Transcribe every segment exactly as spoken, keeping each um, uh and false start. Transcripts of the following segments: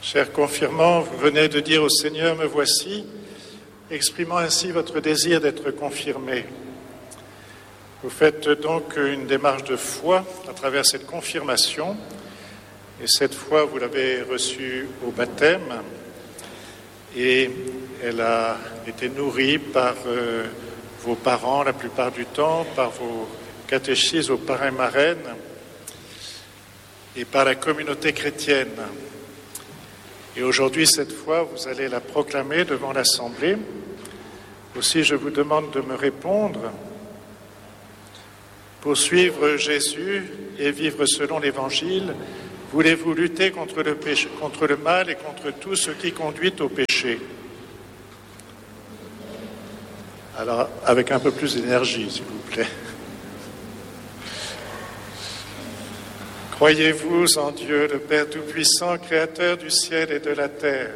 Chers confirmants, vous venez de dire au Seigneur, me voici, exprimant ainsi votre désir d'être confirmé. Vous faites donc une démarche de foi à travers cette confirmation, et cette foi, vous l'avez reçue au baptême, et elle a été nourrie par euh, vos parents la plupart du temps, par vos catéchistes, vos parrains marraines, et par la communauté chrétienne. Et aujourd'hui, cette fois, vous allez la proclamer devant l'Assemblée. Aussi, je vous demande de me répondre. Pour suivre Jésus et vivre selon l'Évangile, voulez-vous lutter contre le péché, contre le mal et contre tout ce qui conduit au péché? Alors, avec un peu plus d'énergie, s'il vous plaît. Croyez-vous en Dieu, le Père Tout-Puissant, Créateur du ciel et de la terre?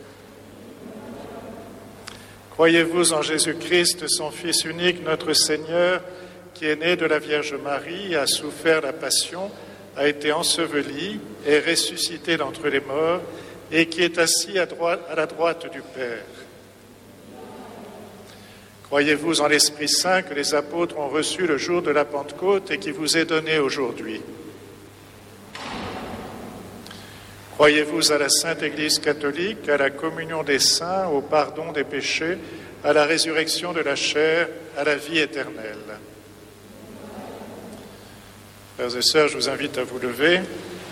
Croyez-vous en Jésus-Christ, son Fils unique, notre Seigneur, qui est né de la Vierge Marie, a souffert la passion, a été enseveli, est ressuscité d'entre les morts et qui est assis à, droite, à la droite du Père? Croyez-vous en l'Esprit Saint que les apôtres ont reçu le jour de la Pentecôte et qui vous est donné aujourd'hui? Croyez-vous à la Sainte Église catholique, à la communion des saints, au pardon des péchés, à la résurrection de la chair, à la vie éternelle? Frères et sœurs, je vous invite à vous lever.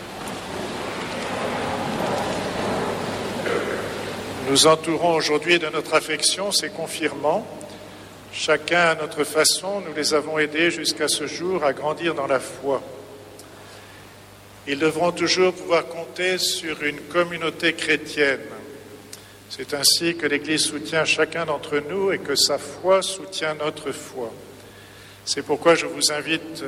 Nous entourons aujourd'hui de notre affection ces confirmants. Chacun à notre façon, nous les avons aidés jusqu'à ce jour à grandir dans la foi. Ils devront toujours pouvoir compter sur une communauté chrétienne. C'est ainsi que l'Église soutient chacun d'entre nous et que sa foi soutient notre foi. C'est pourquoi je vous invite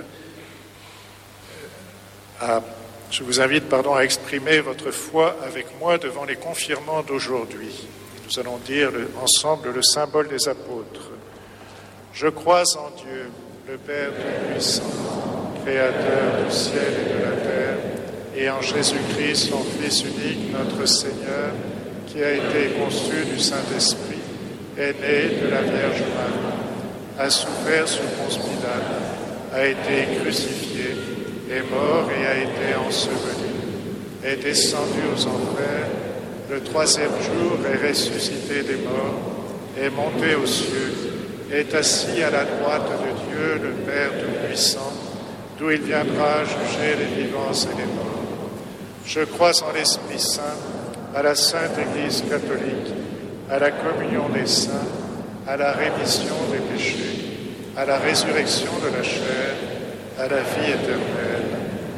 à, je vous invite, pardon, à exprimer votre foi avec moi devant les confirmants d'aujourd'hui. Nous allons dire le, ensemble le symbole des apôtres. Je crois en Dieu, le Père Tout-Puissant, Créateur du ciel et de la terre, et en Jésus-Christ, son Fils unique, notre Seigneur, qui a été conçu du Saint-Esprit, est né de la Vierge Marie, a souffert sous Ponce Pilate, a été crucifié, est mort et a été enseveli, est descendu aux enfers, le troisième jour est ressuscité des morts, est monté aux cieux, est assis à la droite de Dieu, le Père Tout-Puissant, d'où il viendra juger les vivants et les morts. Je crois en l'Esprit Saint, à la Sainte Église catholique, à la communion des saints, à la rémission des péchés, à la résurrection de la chair, à la vie éternelle.